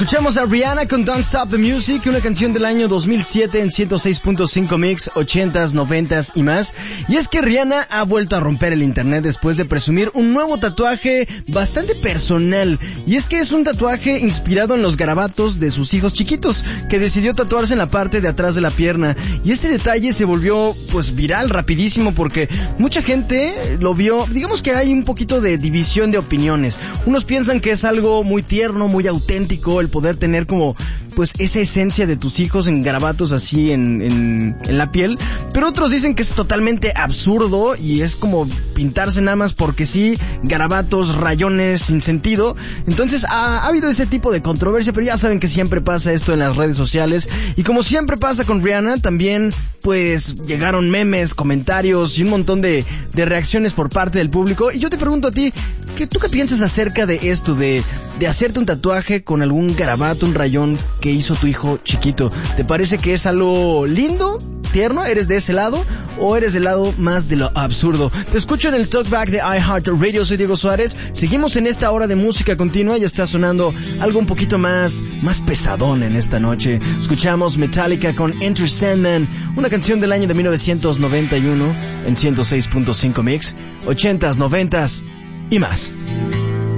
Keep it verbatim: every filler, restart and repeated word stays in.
Escuchamos a Rihanna con Don't Stop the Music, una canción del año dos mil siete en ciento seis punto cinco Mix, ochentas, noventas y más. Y es que Rihanna ha vuelto a romper el internet después de presumir un nuevo tatuaje bastante personal. Y es que es un tatuaje inspirado en los garabatos de sus hijos chiquitos, que decidió tatuarse en la parte de atrás de la pierna. Y este detalle se volvió pues viral rapidísimo porque mucha gente lo vio. Digamos que hay un poquito de división de opiniones. Unos piensan que es algo muy tierno, muy auténtico, el poder tener como pues esa esencia de tus hijos en garabatos así en, en, en la piel, pero otros dicen que es totalmente absurdo y es como pintarse nada más porque sí, garabatos, rayones sin sentido. Entonces ha, ha habido ese tipo de controversia, pero ya saben que siempre pasa esto en las redes sociales, y como siempre pasa con Rihanna, también pues llegaron memes, comentarios y un montón de, de reacciones por parte del público. Y yo te pregunto a ti, ¿qué, ¿tú qué piensas acerca de esto, de, de hacerte un tatuaje con algún garabato, un rayón que hizo tu hijo chiquito? ¿Te parece que es algo lindo, tierno? ¿Eres de ese lado o eres del lado más de lo absurdo? Te escucho en el Talkback de iHeartRadio, soy Diego Suárez. Seguimos en esta hora de música continua, ya está sonando algo un poquito más, más pesadón en esta noche. Escuchamos Metallica con Enter Sandman, una canción del año de mil novecientos noventa y uno en ciento seis punto cinco Mix, ochentas, noventas y más.